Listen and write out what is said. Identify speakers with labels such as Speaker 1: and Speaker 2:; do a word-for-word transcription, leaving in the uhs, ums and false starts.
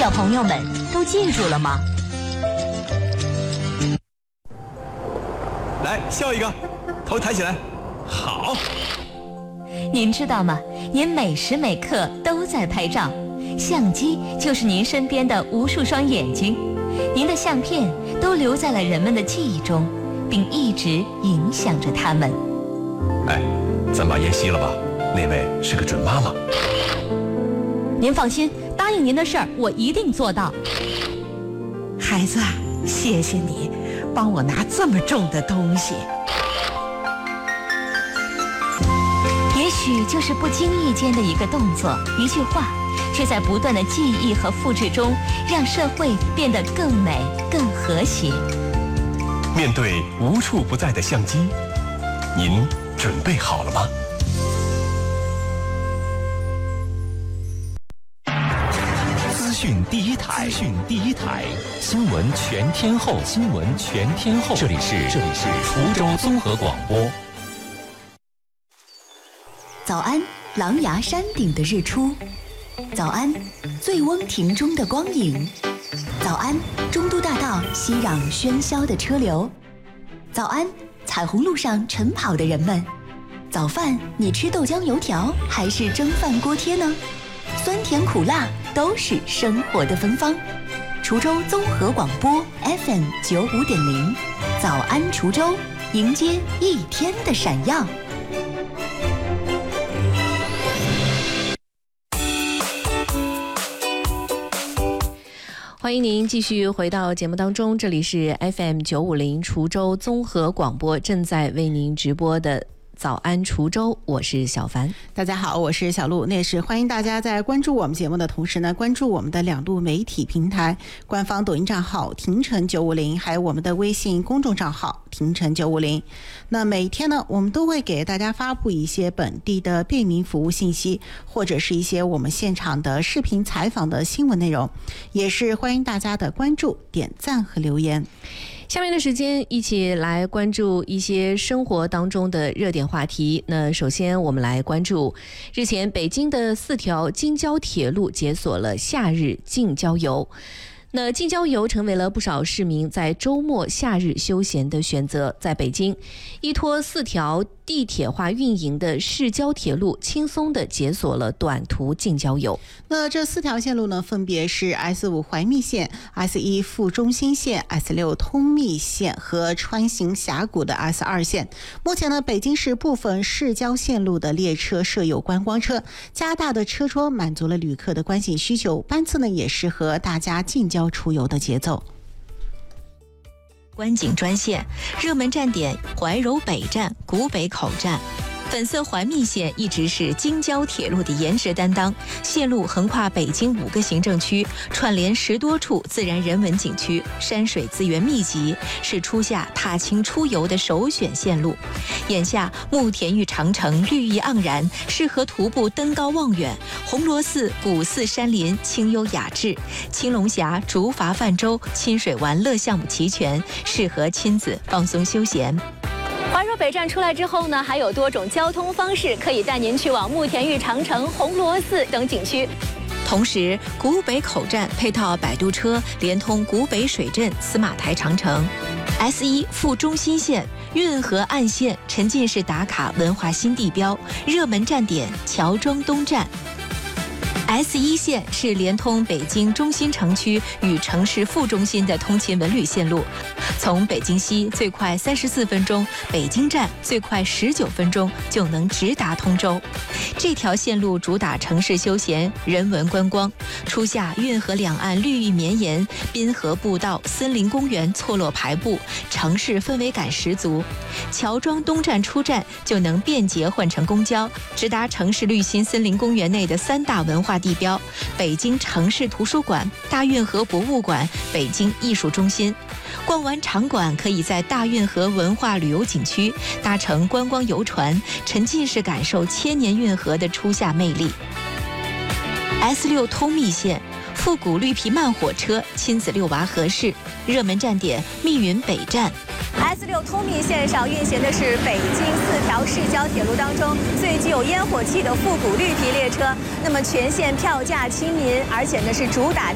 Speaker 1: 小朋友们都记住了吗？
Speaker 2: 来，笑一个，头抬起来，好。
Speaker 1: 您知道吗？您每时每刻都在拍照，相机就是您身边的无数双眼睛，您的相片都留在了人们的记忆中，并一直影响着他们。
Speaker 2: 哎，咱把烟熄了吧，那位是个准妈妈。
Speaker 1: 您放心，答应您的事儿我一定做到。
Speaker 3: 孩子，谢谢你帮我拿这么重的东西。
Speaker 1: 也许就是不经意间的一个动作、一句话，却在不断的记忆和复制中，让社会变得更美、更和谐。
Speaker 2: 面对无处不在的相机，您准备好了吗？资讯第一台，资讯第一台，新闻全天候，新闻全天候。这里是这里是滁州综合广播。
Speaker 4: 早安，狼牙山顶的日出；早安，醉翁亭中的光影；早安，中都大道熙攘喧嚣的车流；早安，彩虹路上晨跑的人们。早饭你吃豆浆油条还是蒸饭锅贴呢？酸甜苦辣都是生活的芬芳。滁州综合广播 F M 九五点零，早安滁州，迎接一天的闪耀。
Speaker 5: 欢迎您继续回到节目当中，这里是 F M 九五零滁州综合广播，正在为您直播的早安滁州，我是小凡。
Speaker 3: 大家好，我是小鹿。那是欢迎大家在关注我们节目的同时呢，关注我们的两路媒体平台，官方抖音账号廷城九五零，还有我们的微信公众账号廷城九五零。那每天呢，我们都会给大家发布一些本地的便民服务信息，或者是一些我们现场的视频采访的新闻内容，也是欢迎大家的关注、点赞和留言。
Speaker 5: 下面的时间一起来关注一些生活当中的热点话题。那首先我们来关注日前北京的四条京郊铁路解锁了夏日近郊游。那近郊游成为了不少市民在周末夏日休闲的选择。在北京，依托四条地铁化运营的市郊铁路轻松地解锁了短途近郊游。
Speaker 3: 那这四条线路呢，分别是 S 五 怀密线、S 一 副中心线、S 六 通密线和穿行峡谷的 S 二 线。目前呢，北京市部分市郊线路的列车设有观光车，加大的车窗满足了旅客的观景需求，班次呢也适合大家近郊出游的节奏。
Speaker 6: 观景专线热门站点怀柔北站、古北口站。粉色环密线一直是京郊铁路的颜值担当，线路横跨北京五个行政区，串联十多处自然人文景区，山水资源密集，是初夏踏青出游的首选线路。眼下慕田峪长城绿意盎然，适合徒步登高望远；红螺寺古寺山林清幽雅致，青龙峡竹筏泛舟亲水玩乐项目齐全，适合亲子放松休闲。
Speaker 7: 怀柔北站出来之后呢，还有多种交通方式可以带您去往慕田峪长城、红螺寺等景区。
Speaker 6: 同时，古北口站配套摆渡车，连通古北水镇、司马台长城。S 一 副中心线运河岸线沉浸式打卡文化新地标，热门站点乔庄东站。S 一 线是连通北京中心城区与城市副中心的通勤文旅线路，从北京西最快三十四分钟，北京站最快十九分钟就能直达通州。这条线路主打城市休闲、人文观光。初夏运河两岸绿意绵延，滨河步道、森林公园错落排布，城市氛围感十足。乔庄东站出站就能便捷换乘公交，直达城市绿心森林公园内的三大文化地标：北京城市图书馆、大运河博物馆、北京艺术中心。逛完场馆，可以在大运河文化旅游景区搭乘观光游船，沉浸式感受千年运河的初夏魅力。S 六 通密线复古绿皮慢火车，亲子遛娃合适，热门站点密云北站。
Speaker 7: S 六 通密线上运行的是北京四条市郊铁路当中最具有烟火气的复古绿皮列车，那么全线票价亲民，而且呢是主打